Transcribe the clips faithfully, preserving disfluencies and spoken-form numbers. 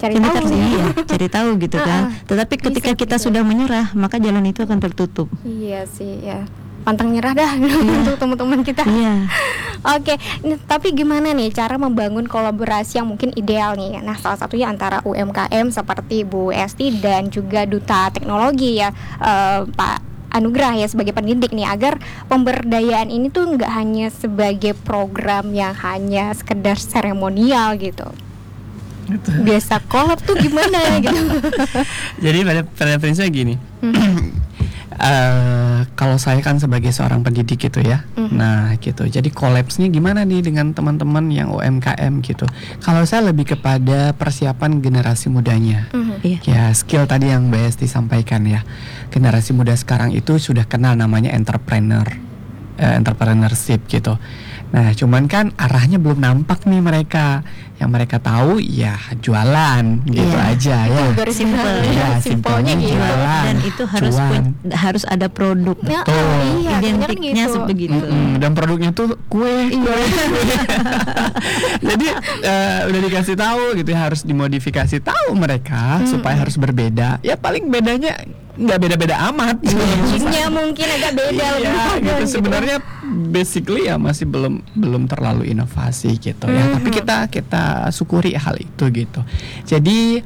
cari Kita tahu harus ya. iya, cari tahu gitu kan. Uh-uh. Tetapi ketika Riset kita gitu. sudah menyerah, maka jalan itu akan tertutup. Iya sih ya, pantang nyerah dah untuk teman-teman kita. Iya. Oke, ini- tapi gimana nih cara membangun kolaborasi yang mungkin ideal nih? Nah, salah satunya antara U M K M seperti Bu Esti dan juga Duta Teknologi ya, eh, Pak Anugrah ya sebagai pendidik nih, agar pemberdayaan ini tuh nggak hanya sebagai program yang hanya sekedar seremonial gitu. Gitu. Biasa kolab tuh gimana gitu. Jadi pada pada prinsipnya gini. Hmm. Eh, kalau saya kan sebagai seorang pendidik gitu ya, Mhm. nah gitu. Jadi collapse-nya gimana nih dengan teman-teman yang U M K M gitu? Kalau saya lebih kepada persiapan generasi mudanya. Mhm. Iya. Ya, skill tadi yang Mbak Esti sampaikan ya. Generasi muda sekarang itu sudah kenal namanya entrepreneur, eh, entrepreneurship gitu. Nah, cuman kan arahnya belum nampak nih mereka. Yang mereka tahu ya jualan gitu Iya. aja ya. Garis Simple. besarnya, Iya, simpelnya simpelnya gitu. jualan. Dan itu harus Cuan. pun- harus ada produk. Ya, Betul. ah, iya, Identiknya gitu. sebegitu. Mm-mm, dan produknya tuh kue, kue, kue. Jadi eh, udah dikasih tahu gitu ya, harus dimodifikasi tahu mereka Mm-mm. supaya harus berbeda. Ya paling bedanya nggak beda-beda amat. Packagingnya mungkin agak beda lebih Iya, modern gitu. gitu. Sebenarnya basically ya masih belum belum terlalu inovasi gitu ya. Mhm. Tapi kita kita syukuri hal itu gitu. Jadi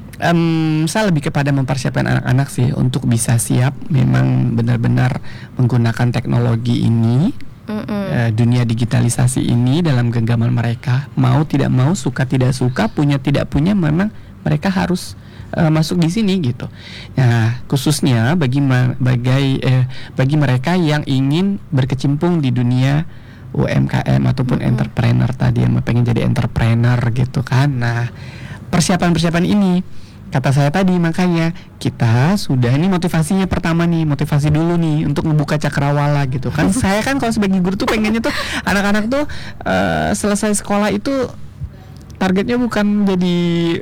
em, saya lebih kepada mempersiapkan anak-anak sih untuk bisa siap memang benar-benar menggunakan teknologi ini, Mm-mm. eh, dunia digitalisasi ini dalam genggaman mereka. Mau tidak mau, suka tidak suka, punya tidak punya, memang mereka harus eh, masuk di sini gitu. Nah, khususnya bagi ma- bagai eh, bagi mereka yang ingin berkecimpung di dunia U M K M ataupun Mm-mm. entrepreneur tadi, yang pengen jadi entrepreneur gitu kan. Nah, persiapan-persiapan ini kata saya tadi, makanya kita sudah ini motivasinya pertama nih, motivasi dulu nih untuk membuka cakrawala gitu kan. Saya kan kalau sebagai guru tuh pengennya tuh anak-anak tuh eh, selesai sekolah itu targetnya bukan jadi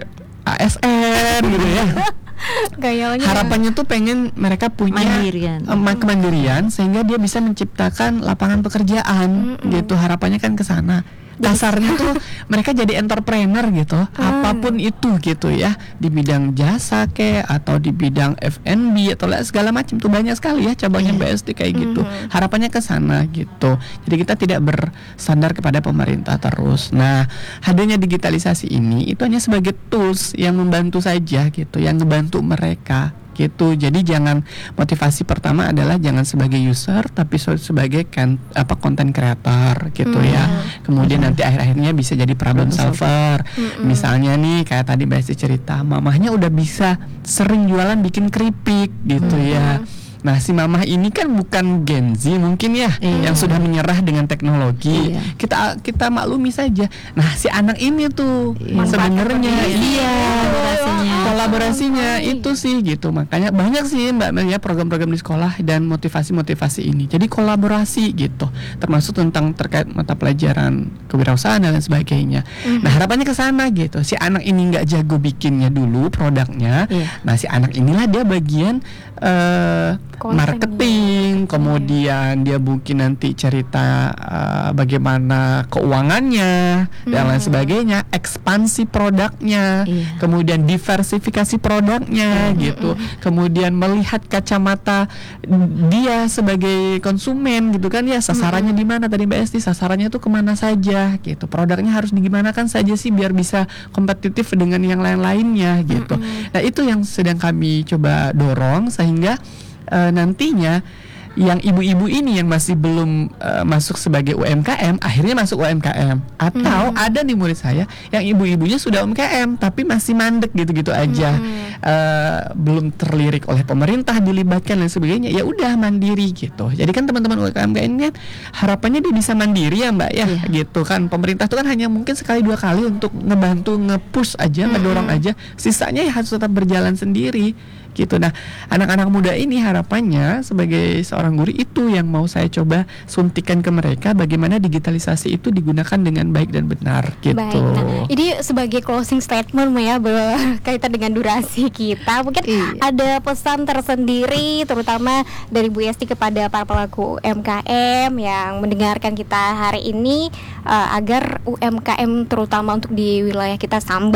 A S N gitu ya. Kayaknya Harapannya tuh pengen mereka punya Mandirian. em, kemandirian sehingga dia bisa menciptakan lapangan pekerjaan. Mm-mm. Gitu, harapannya kan ke sana. Kasarnya tuh mereka jadi entrepreneur gitu, apapun itu gitu ya, di bidang jasa ke atau di bidang F and B atau segala macam tuh banyak sekali ya cabangnya Iya. B S D kayak gitu. Mhm. Harapannya ke sana gitu. Jadi kita tidak bersandar kepada pemerintah terus. Nah, hadirnya digitalisasi ini itu hanya sebagai tools yang membantu saja gitu, yang ngebantu mereka gitu. Jadi jangan, motivasi pertama adalah jangan sebagai user tapi so- sebagai kan apa content creator gitu Hmm. ya. Kemudian nanti akhir-akhirnya bisa jadi problem solver. Mm-mm. Misalnya nih kayak tadi Mbak Esti cerita, mamahnya udah bisa sering jualan bikin keripik gitu ya. Nah, si mamah ini kan bukan Gen Z mungkin ya, Iya. yang sudah menyerah dengan teknologi. Iya. Kita kita maklumi saja. Nah, si anak ini tuh Iya. sebenarnya Manfaatkan iya kolaborasinya. kolaborasinya itu sih gitu. Makanya banyak sih Mbak Mel ya program-program di sekolah dan motivasi-motivasi ini. Jadi kolaborasi gitu, termasuk tentang terkait mata pelajaran kewirausahaan dan lain sebagainya. Mhm. Nah, harapannya ke sana gitu. Si anak ini nggak jago bikinnya dulu produknya. Iya. Nah, si anak inilah dia bagian eh, Kontennya. marketing, kemudian dia mungkin nanti cerita eh, bagaimana keuangannya dan lain Hmm. sebagainya, ekspansi produknya, Iya. kemudian diversifikasi produknya gitu, kemudian melihat kacamata dia sebagai konsumen gitu kan ya, sasarannya di mana tadi Mbak Esti, sasarannya tuh kemana saja gitu, produknya harus digimanakan saja sih biar bisa kompetitif dengan yang lain-lainnya gitu. Nah, itu yang sedang kami coba dorong sehingga eh, nantinya yang ibu-ibu ini yang masih belum eh, masuk sebagai U M K M akhirnya masuk U M K M, atau Hmm. ada nih murid saya yang ibu-ibunya sudah U M K M tapi masih mandek gitu-gitu aja, Hmm. eh, belum terlirik oleh pemerintah dilibatkan dan sebagainya, ya udah mandiri gitu. Jadi kan teman-teman U M K M kan harapannya dia bisa mandiri ya Mbak ya, Iya. gitu kan. Pemerintah itu kan hanya mungkin sekali dua kali untuk ngebantu nge-push aja, ngedorong aja, sisanya ya harus tetap berjalan sendiri gitu. Nah, anak-anak muda ini harapannya sebagai seorang guru itu yang mau saya coba suntikan ke mereka, bagaimana digitalisasi itu digunakan dengan baik dan benar gitu. Baik, nah ini sebagai closing statement ya berkaitan dengan durasi kita, mungkin Iya. ada pesan tersendiri terutama dari Bu Esti kepada para pelaku U M K M yang mendengarkan kita hari ini, eh, agar U M K M terutama untuk di wilayah kita Samba